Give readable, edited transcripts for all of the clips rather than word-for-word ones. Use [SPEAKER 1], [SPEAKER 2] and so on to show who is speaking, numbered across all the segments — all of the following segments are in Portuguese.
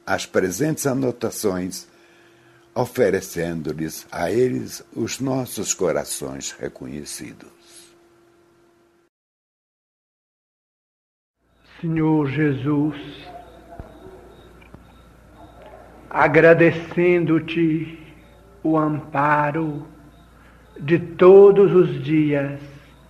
[SPEAKER 1] as presentes anotações, oferecendo-lhes a eles os nossos corações reconhecidos.
[SPEAKER 2] Senhor Jesus, agradecendo-te o amparo de todos os dias,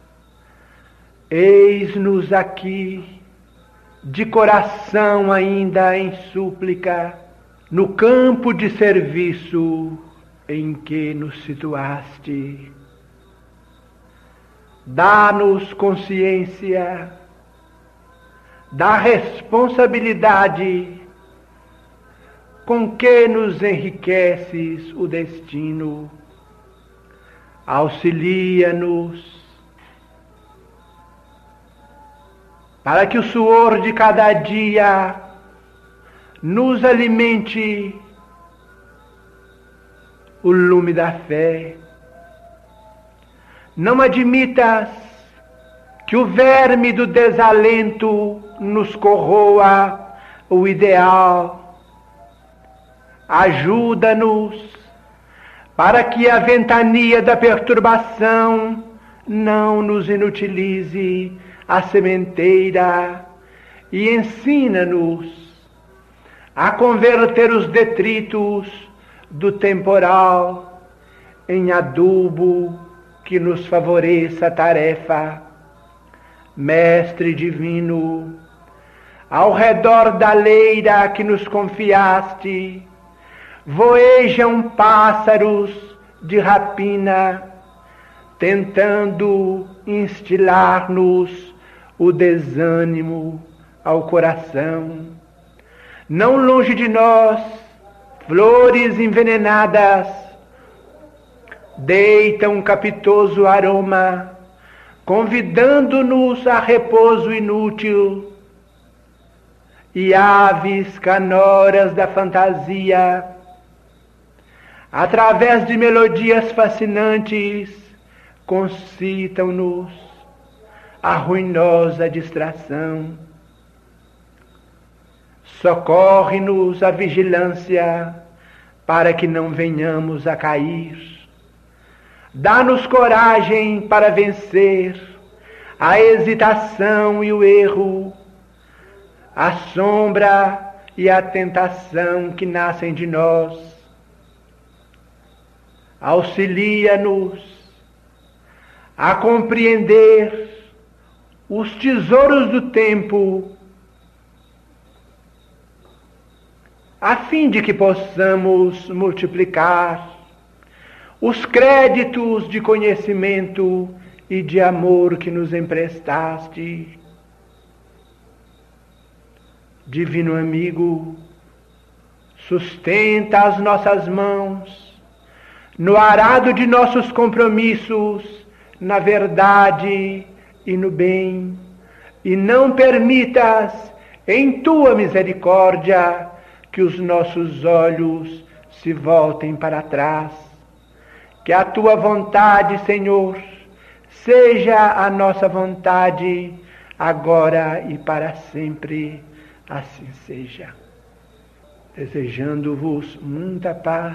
[SPEAKER 2] eis-nos aqui, de coração ainda em súplica, no campo de serviço em que nos situaste. Dá-nos consciência da responsabilidade com que nos enriqueces o destino. Auxilia-nos para que o suor de cada dia nos alimente o lume da fé. Não admitas que o verme do desalento nos corroa o ideal. Ajuda-nos para que a ventania da perturbação não nos inutilize a sementeira, e ensina-nos a converter os detritos do temporal em adubo que nos favoreça a tarefa. Mestre divino, ao redor da leira que nos confiaste, voejam pássaros de rapina, tentando instilar-nos o desânimo ao coração. Não longe de nós, flores envenenadas deitam um capitoso aroma, convidando-nos a repouso inútil, e aves canoras da fantasia, através de melodias fascinantes, concitam-nos a ruinosa distração. Socorre-nos a vigilância para que não venhamos a cair. Dá-nos coragem para vencer a hesitação e o erro, a sombra e a tentação que nascem de nós. Auxilia-nos a compreender os tesouros do tempo, a fim de que possamos multiplicar os créditos de conhecimento e de amor que nos emprestaste. Divino amigo, sustenta as nossas mãos no arado de nossos compromissos, na verdade e no bem, e não permitas, em tua misericórdia, que os nossos olhos se voltem para trás. Que a tua vontade, Senhor, seja a nossa vontade, agora e para sempre. Assim seja. Desejando-vos muita paz,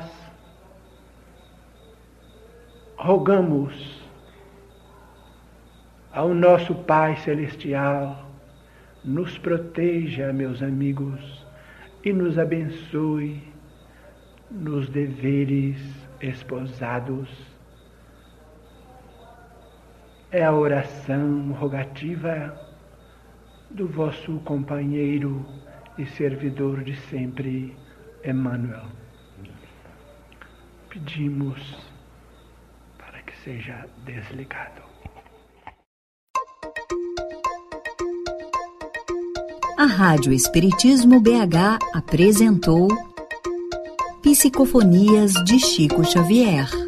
[SPEAKER 2] rogamos ao nosso Pai Celestial, nos proteja, meus amigos, e nos abençoe nos deveres esposados. É a oração rogativa do vosso companheiro e servidor de sempre, Emmanuel. Pedimos para que seja desligado.
[SPEAKER 3] A Rádio Espiritismo BH apresentou Psicofonias de Chico Xavier.